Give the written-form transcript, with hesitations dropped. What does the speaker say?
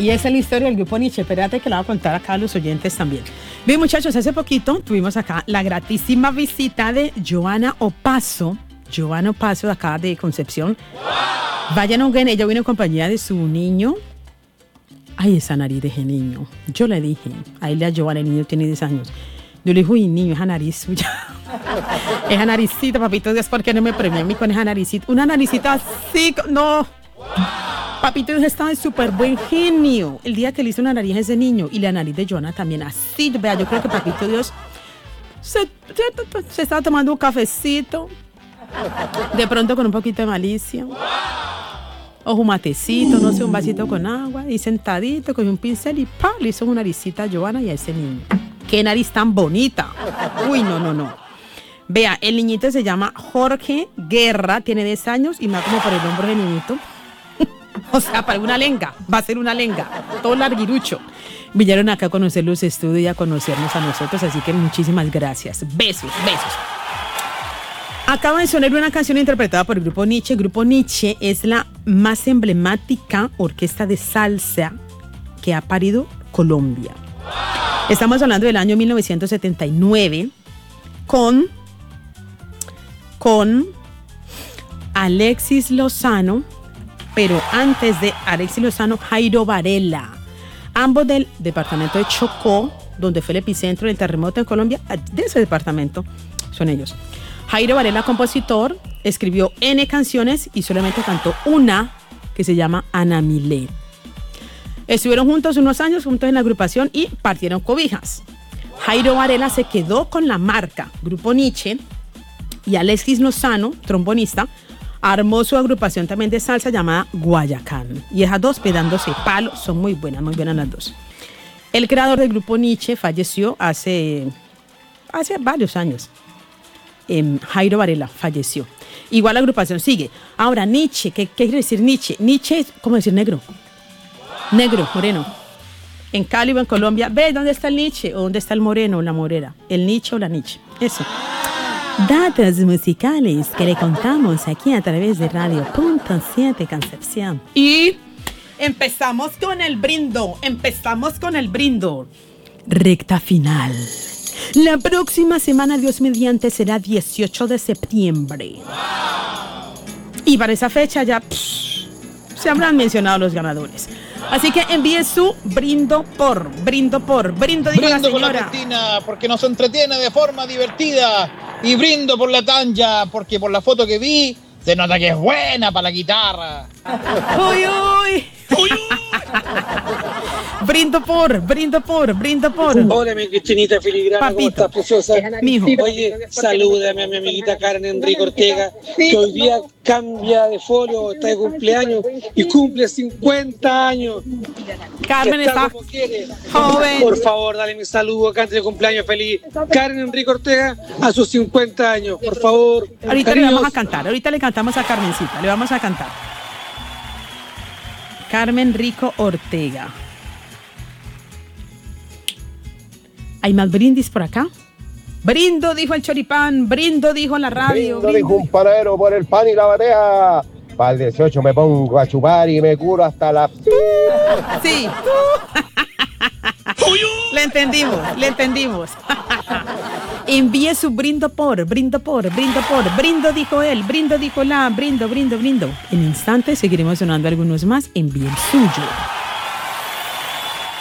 Y esa es la historia del grupo Nietzsche. Espérate que la voy a contar acá a los oyentes también. Bien, muchachos, hace poquito tuvimos acá la gratísima visita de Joana Opaso. Joana Opaso, de acá de Concepción. Wow. Vayan a un ella vino en compañía de su niño. Ay, esa nariz de ese niño. Yo le dije, a él, a Joana, el niño tiene 10 años. Yo le dije, uy, niño, esa nariz suya. Esa naricita, papito Dios, ¿por qué no me premió a mí con esa naricita? Una naricita así, no. Papito Dios estaba de súper buen genio. El día que le hizo una nariz a ese niño y la nariz de Joana también así. Vea, yo creo que Papito Dios se estaba tomando un cafecito. De pronto con un poquito de malicia. O un matecito, no sé, un vasito con agua. Y sentadito con un pincel y ¡pam! Le hizo una naricita a Joana y a ese niño. ¡Qué nariz tan bonita! Uy, no. Vea, el niñito se llama Jorge Guerra, tiene 10 años y me da como por el hombro de niñito. O sea, para una lenga, va a ser una lenga, todo larguirucho. Vinieron acá a conocer los estudios y a conocernos a nosotros, así que muchísimas gracias. Besos. Acaba de sonar una canción interpretada por el Grupo Nietzsche. El Grupo Nietzsche es la más emblemática orquesta de salsa que ha parido Colombia. Estamos hablando del año 1979 con Alexis Lozano, pero antes de Alexis Lozano, Jairo Varela, ambos del departamento de Chocó, donde fue el epicentro del terremoto en Colombia. De ese departamento son ellos. Jairo Varela, compositor, escribió N canciones y solamente cantó una que se llama Ana Milé. Estuvieron juntos unos años, juntos en la agrupación y partieron cobijas. Jairo Varela se quedó con la marca Grupo Nietzsche y Alexis Lozano, trombonista, armó su agrupación también de salsa llamada Guayacán. Y esas dos pedándose palo, son muy buenas las dos. El creador del Grupo Nietzsche falleció hace varios años. Jairo Varela falleció. Igual la agrupación sigue. Ahora, Nietzsche, ¿qué quiere decir Nietzsche? Nietzsche es como decir negro. Negro, moreno. En Cali o en Colombia, ¿ves dónde está el Nietzsche? ¿O dónde está el moreno o la morera? El Nietzsche o la Nietzsche. Eso. Datos musicales que le contamos aquí a través de Radio Punto 7 Concepción. Y empezamos con el brindo. Recta final. La próxima semana, Dios mediante, será 18 de septiembre. Y para esa fecha ya se habrán mencionado los ganadores. Así que envíe su brindo por, diga la señora. Por la Cristina, porque nos entretiene de forma divertida. Y brindo por la Tanja, porque por la foto que vi, se nota que es buena para la guitarra. ¡Uy! Brindo por. Hola, mi Cristinita filigrana, ¿cómo estás, preciosa? Mijo. Oye, salúdame a mi amiguita Karen Enrique Ortega, que hoy día cambia de folio, está de cumpleaños y cumple 50 años. Carmen está joven. Por favor, dale mi saludo, cante de cumpleaños feliz. Karen Enrique Ortega a sus 50 años, por favor. Ahorita le vamos a cantar, ahorita le cantamos a Carmencita, le vamos a cantar. Carmen Rico Ortega. ¿Hay más brindis por acá? Brindo, dijo el choripán, brindo, dijo la radio. Brindo, dijo un panadero por el pan y la batea. Para el 18 me pongo a chupar y me curo hasta la... Sí. Le entendimos. Envíe su brindo por. Brindo, dijo él, brindo, dijo la, brindo. En instantes seguiremos sonando algunos más. Envíe el suyo.